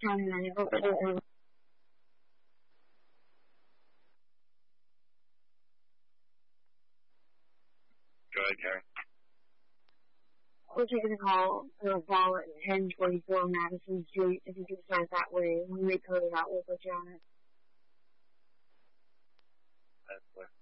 County 904. Go ahead, Karen. We're taking a call for a ball at 1044 Madison Street. If you can start that way, when we code it out, we'll put you on it. That's what.